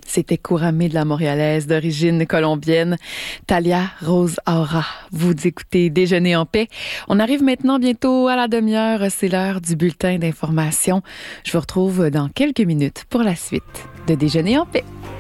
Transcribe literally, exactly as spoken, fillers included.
C'était Kouramé de la Montréalaise d'origine colombienne, Talia Rose Aura. Vous écoutez Déjeuner en paix. On arrive maintenant bientôt à la demi-heure. C'est l'heure du bulletin d'information. Je vous retrouve dans quelques minutes pour la suite de Déjeuner en paix.